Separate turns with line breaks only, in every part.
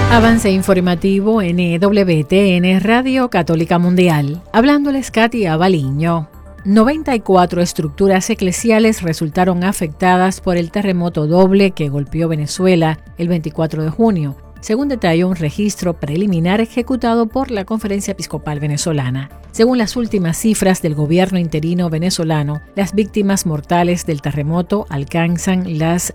Avance informativo en EWTN Radio Católica Mundial. Hablándoles Katia Baliño. 94 estructuras eclesiales resultaron afectadas por el terremoto doble que golpeó Venezuela el 24 de junio, según detalló un registro preliminar ejecutado por la Conferencia Episcopal Venezolana. Según las últimas cifras del gobierno interino venezolano, las víctimas mortales del terremoto alcanzan las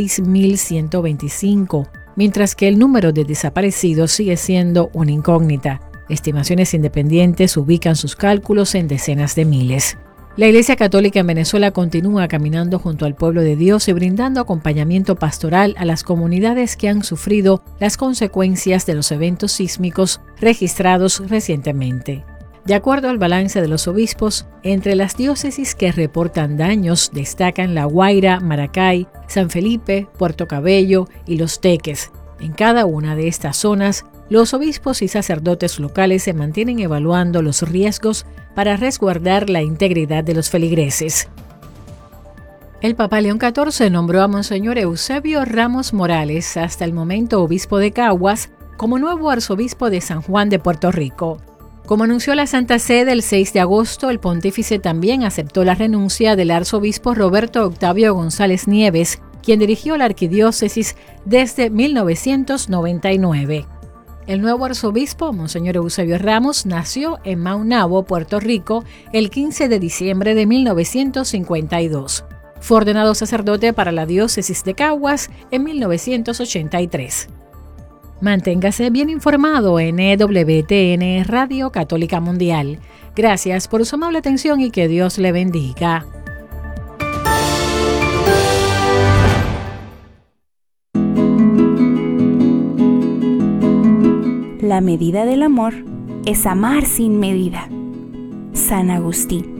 6.125, mientras que el número de desaparecidos sigue siendo una incógnita. Estimaciones independientes ubican sus cálculos en decenas de miles. La Iglesia Católica en Venezuela continúa caminando junto al pueblo de Dios y brindando acompañamiento pastoral a las comunidades que han sufrido las consecuencias de los eventos sísmicos registrados recientemente. De acuerdo al balance de los obispos, entre las diócesis que reportan daños destacan La Guaira, Maracay, San Felipe, Puerto Cabello y Los Teques. En cada una de estas zonas, los obispos y sacerdotes locales se mantienen evaluando los riesgos para resguardar la integridad de los feligreses. El Papa León XIV nombró a Monseñor Eusebio Ramos Morales, hasta el momento obispo de Caguas, como nuevo arzobispo de San Juan de Puerto Rico. Como anunció la Santa Sede el 6 de agosto, el pontífice también aceptó la renuncia del arzobispo Roberto Octavio González Nieves, quien dirigió la arquidiócesis desde 1999. El nuevo arzobispo, Monseñor Eusebio Ramos, nació en Maunabo, Puerto Rico, el 15 de diciembre de 1952. Fue ordenado sacerdote para la diócesis de Caguas en 1983. Manténgase bien informado en EWTN Radio Católica Mundial. Gracias por su amable atención y que Dios le bendiga.
La medida del amor es amar sin medida. San Agustín.